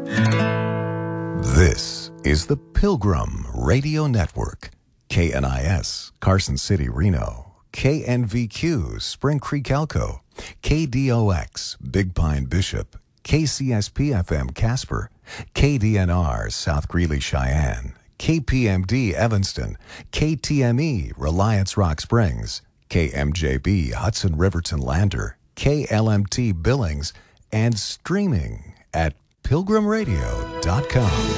This is the Pilgrim Radio Network. KNIS, Carson City, Reno. KNVQ, Spring Creek, Elko. KDOX, Big Pine, Bishop. KCSP-FM, Casper. KDNR, South Greeley, Cheyenne. KPMD, Evanston. KTME, Reliance Rock Springs. KMJB, Hudson Riverton, Lander. KLMT, Billings. And streaming at pilgrimradio.com.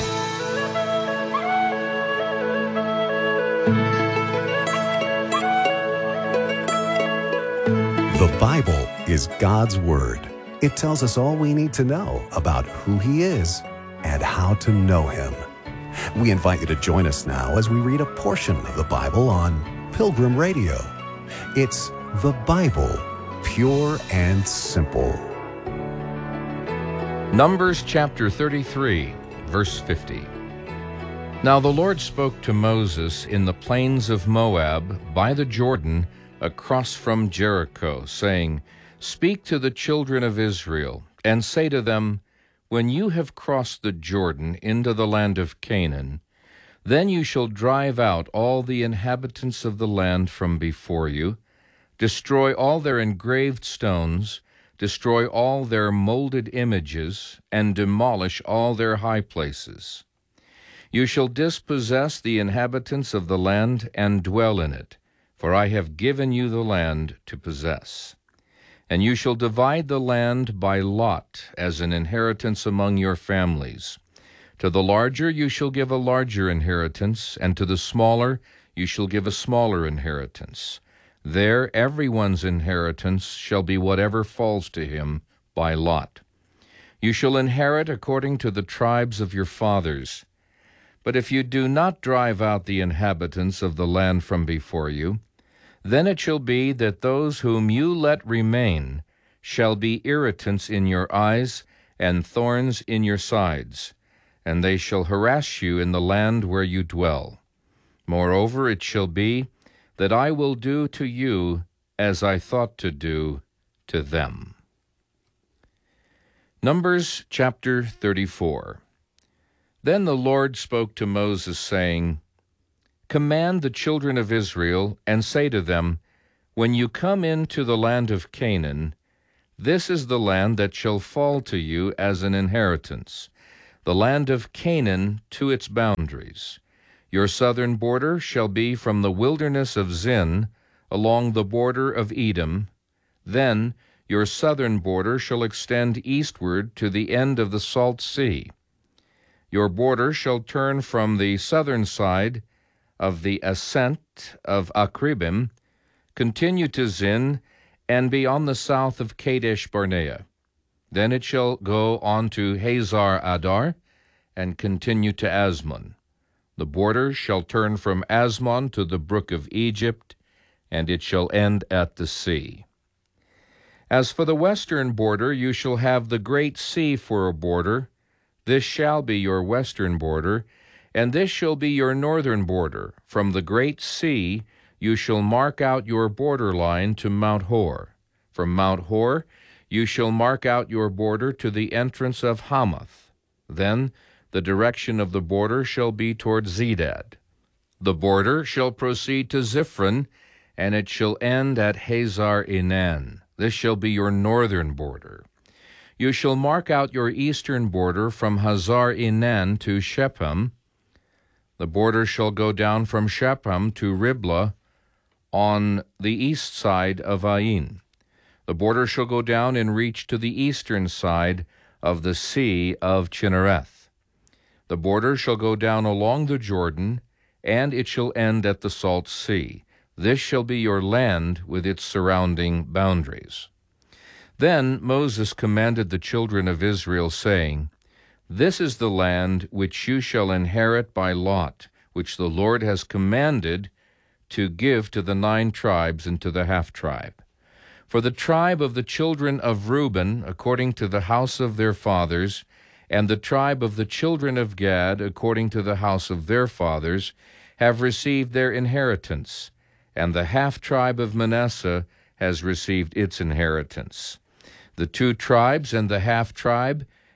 The Bible is God's Word. It tells us all we need to know about who He is and how to know Him. We invite you to join us now as we read a portion of the Bible on Pilgrim Radio. It's the Bible, pure and simple. Numbers chapter 33, verse 50. Now the Lord spoke to Moses in the plains of Moab by the Jordan across from Jericho, saying, Speak to the children of Israel, and say to them, When you have crossed the Jordan into the land of Canaan, then you shall drive out all the inhabitants of the land from before you, destroy all their engraved stones, destroy all their molded images, and demolish all their high places. You shall dispossess the inhabitants of the land and dwell in it, for I have given you the land to possess. And you shall divide the land by lot as an inheritance among your families. To the larger you shall give a larger inheritance, and to the smaller you shall give a smaller inheritance. There everyone's inheritance shall be whatever falls to him by lot. You shall inherit according to the tribes of your fathers. But if you do not drive out the inhabitants of the land from before you, then it shall be that those whom you let remain shall be irritants in your eyes and thorns in your sides, and they shall harass you in the land where you dwell. Moreover, it shall be that I will do to you as I thought to do to them. Numbers chapter 34. Then the Lord spoke to Moses, saying, Command the children of Israel, and say to them, When you come into the land of Canaan, this is the land that shall fall to you as an inheritance, the land of Canaan to its boundaries. Your southern border shall be from the wilderness of Zin along the border of Edom. Then your southern border shall extend eastward to the end of the Salt Sea. Your border shall turn from the southern side of the ascent of Akribim, continue to Zin, and be on the south of Kadesh Barnea. Then it shall go on to Hazar Adar, and continue to Asmon. The border shall turn from Asmon to the brook of Egypt, and it shall end at the sea. As for the western border, you shall have the great sea for a border. This shall be your western border, and this shall be your northern border. From the great sea you shall mark out your border line to Mount Hor. From Mount Hor you shall mark out your border to the entrance of Hamath. Then the direction of the border shall be toward Zedad. The border shall proceed to Ziphron, and it shall end at Hazar Enan. This shall be your northern border. You shall mark out your eastern border from Hazar Enan to Shephem. The border shall go down from Shephem to Riblah on the east side of Ain. The border shall go down and reach to the eastern side of the sea of Chinnereth. The border shall go down along the Jordan, and it shall end at the Salt Sea. This shall be your land with its surrounding boundaries. Then Moses commanded the children of Israel, saying, This is the land which you shall inherit by lot, which the Lord has commanded to give to the 9 tribes and to the half-tribe. For the tribe of the children of Reuben, according to the house of their fathers, and the tribe of the children of Gad, according to the house of their fathers, have received their inheritance, and the half-tribe of Manasseh has received its inheritance. The 2 tribes and the half-tribe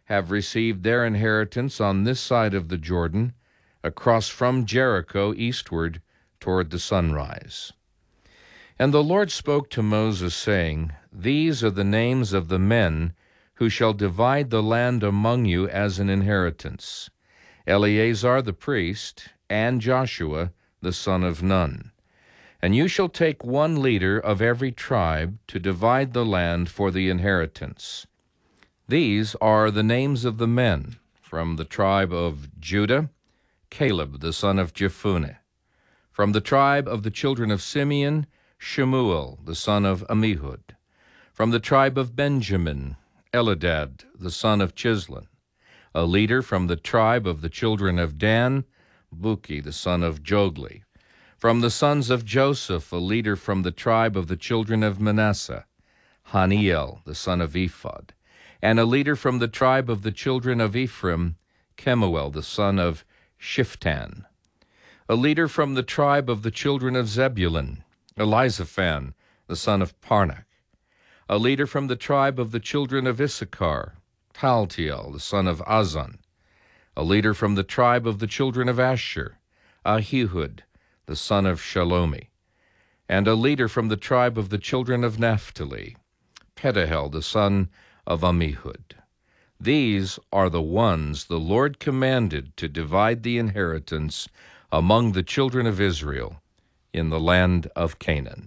have received their inheritance on this side of the Jordan, across from Jericho eastward toward the sunrise. And the Lord spoke to Moses, saying, These are the names of the men who shall divide the land among you as an inheritance: Eleazar the priest, and Joshua the son of Nun. And you shall take one leader of every tribe to divide the land for the inheritance. These are the names of the men: from the tribe of Judah, Caleb the son of Jephunneh; from the tribe of the children of Simeon, Shemuel the son of Ammihud; from the tribe of Benjamin, Eladad the son of Chislon; a leader from the tribe of the children of Dan, Buki the son of Jogli; from the sons of Joseph, a leader from the tribe of the children of Manasseh, Haniel the son of Ephod; and a leader from the tribe of the children of Ephraim, Kemuel the son of Shiftan; a leader from the tribe of the children of Zebulun, Elizaphan the son of Parnach; a leader from the tribe of the children of Issachar, Paltiel the son of Azan; a leader from the tribe of the children of Asher, Ahihud the son of Shalomi; and a leader from the tribe of the children of Naphtali, Pedahel the son of Ammihud. These are the ones the Lord commanded to divide the inheritance among the children of Israel in the land of Canaan.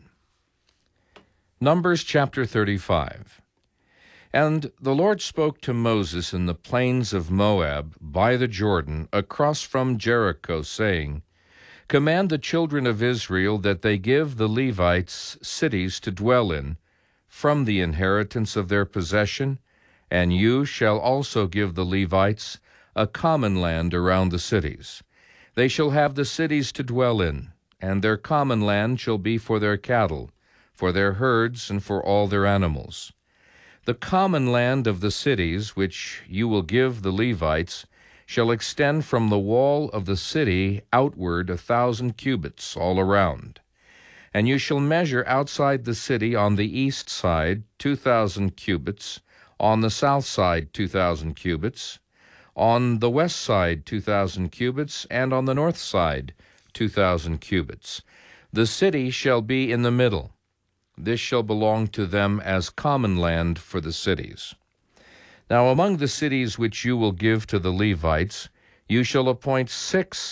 Numbers chapter 35. And the Lord spoke to Moses in the plains of Moab by the Jordan, across from Jericho, saying, Command the children of Israel that they give the Levites cities to dwell in, from the inheritance of their possession, and you shall also give the Levites a common land around the cities. They shall have the cities to dwell in, and their common land shall be for their cattle, for their herds, and for all their animals. The common land of the cities which you will give the Levites shall extend from the wall of the city outward 1,000 cubits all around. And you shall measure outside the city on the east side 2,000 cubits, on the south side 2,000 cubits, on the west side 2,000 cubits, and on the north side 2,000 cubits. The city shall be in the middle. This shall belong to them as common land for the cities. Now among the cities which you will give to the Levites, you shall appoint 6